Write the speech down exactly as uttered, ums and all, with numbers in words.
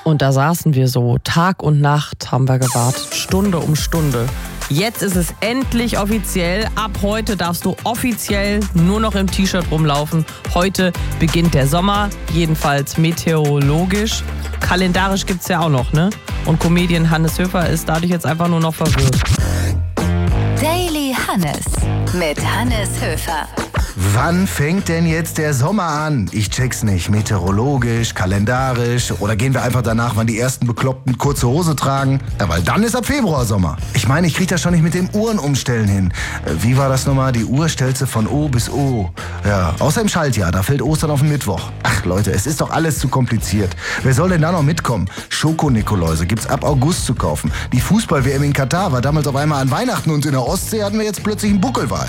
Und da saßen wir so, Tag und Nacht haben wir gewartet, Stunde um Stunde. Jetzt ist es endlich offiziell. Ab heute darfst du offiziell nur noch im T-Shirt rumlaufen. Heute beginnt der Sommer, jedenfalls meteorologisch. Kalendarisch gibt's ja auch noch, ne? Und Comedian Hannes Höfer ist dadurch jetzt einfach nur noch verwirrt. Daily Hannes mit Hannes Höfer. Wann fängt denn jetzt der Sommer an? Ich check's nicht. Meteorologisch, kalendarisch oder gehen wir einfach danach, wann die ersten Bekloppten kurze Hose tragen? Ja, weil dann ist ab Februar Sommer. Ich meine, ich krieg das schon nicht mit dem Uhrenumstellen hin. Wie war das nochmal? Die Uhr stellst du von O bis O. Ja, außer im Schaltjahr, da fällt Ostern auf den Mittwoch. Ach Leute, es ist doch alles zu kompliziert. Wer soll denn da noch mitkommen? Schoko-Nikoläuse gibt's ab August zu kaufen. Die Fußball-W M in Katar war damals auf einmal an Weihnachten und in der Ostsee hatten wir jetzt plötzlich einen Buckelwal.